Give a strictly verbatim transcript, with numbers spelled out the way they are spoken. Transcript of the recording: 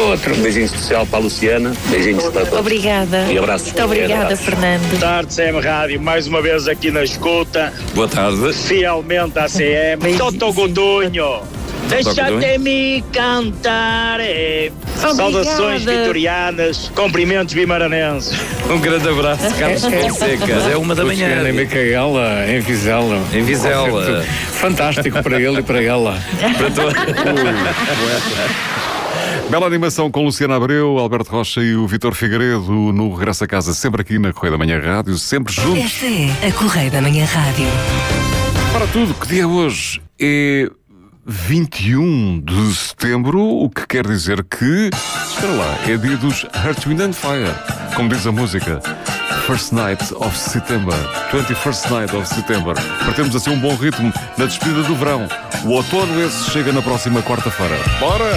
Outro. Beijinho especial para a Luciana. Beijinhos para todos. Obrigada. E abraço. Muito obrigada, abraço. Fernando. Boa tarde, C M Rádio, mais uma vez aqui na escuta. Boa tarde. Fielmente à C M. Toto Godunho. Deixa-te-me cantar. Saudações vitorianas, cumprimentos bimaranenses. Um grande abraço, Carlos Fonseca. É uma da manhã. Luciana e Micaela, em Vizela. Em Vizela. Fantástico para ele e para ela. Para todos. Bela animação com Luciana Abreu, Alberto Rocha e o Vítor Figueiredo no Regresso a Casa, sempre aqui na Correia da Manhã Rádio, sempre juntos. Esta é a Correia da Manhã Rádio. Para tudo, que dia é hoje? É vinte e um de setembro, o que quer dizer que, espera lá, é dia dos Earth, Wind and Fire, como diz a música. First Night of September, twenty-first Night of September. Partemos assim um bom ritmo na despedida do verão. O outono esse chega na próxima quarta-feira. Bora!